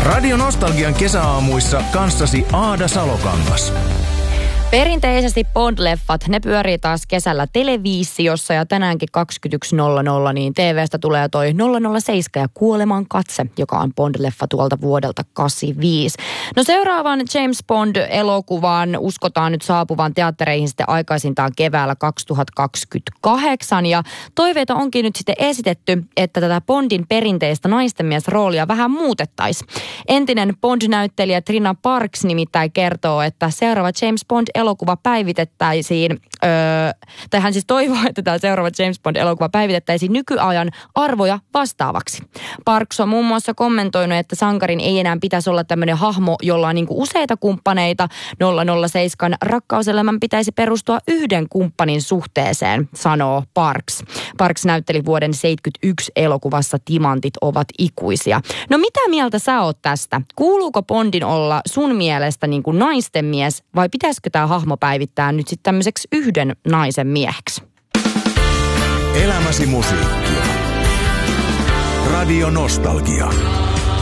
Radio Nostalgian kesäaamuissa kanssasi Aada Salokangas. Perinteisesti Bond-leffat, ne pyörii taas kesällä televisiossa ja tänäänkin 21.00 niin TV:stä tulee toi 007 ja Kuoleman katse, joka on Bond-leffa tuolta vuodelta 85. No seuraavan James Bond-elokuvan uskotaan nyt saapuvan teattereihin sitten aikaisintaan keväällä 2028 ja toiveita onkin nyt sitten esitetty, että tätä Bondin perinteistä naistenmiesroolia vähän muutettaisiin. Entinen Bond-näyttelijä Trina Parks nimittäin kertoo, että seuraava James Bond-elokuva päivitettäisiin, tai hän siis toivoo, että tämä seuraava James Bond-elokuva päivitettäisiin nykyajan arvoja vastaavaksi. Parks on muun muassa kommentoinut, että sankarin ei enää pitäisi olla tämmöinen hahmo, jolla on niinku useita kumppaneita. 007 rakkauselämän pitäisi perustua yhden kumppanin suhteeseen, sanoo Parks. Parks näytteli vuoden 1971 elokuvassa Timantit ovat ikuisia. No mitä mieltä sä oot tästä? Kuuluuko Bondin olla sun mielestä niinku naisten mies vai pitäisikö tämä hahmo päivittää nyt sitten tämmöiseksi yhden naisen mieheksi? Elämäsi musiikkia. Radio Nostalgia.